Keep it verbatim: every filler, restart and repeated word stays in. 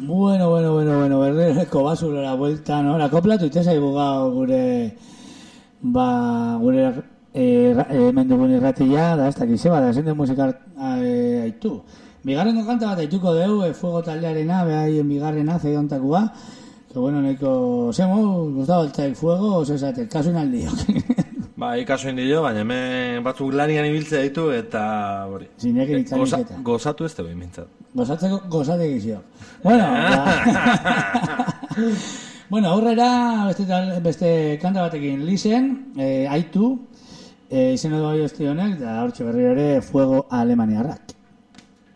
Bueno, bueno, bueno, bueno, berreko basura la vuelta, no? La copla tu itesa ibugao gure ba gure eh hemen dugun irratia da hasta aquí se va da sende musika eh, aitu. Bigarrengo kanta bat aituko deu e, Fuego taldearena behaien bigarrena zeiontakoa. Que bueno, neko semo gustaba el tai fuego, o sea, el caso en al lío. Ba, ikaso indio, baina hemen batzuk lanian ibiltzea ditu eta hori. Zinekin itzaliketa. Gozatu ez tegoen mintzat. Gozatzeko gozate gizio. Bueno, bueno, aurrera beste, tal, beste kanta batekin lisen, eh, aitu, eh, izena du bai honek, da hortxe berriro ere Fuego Alemaniarrak.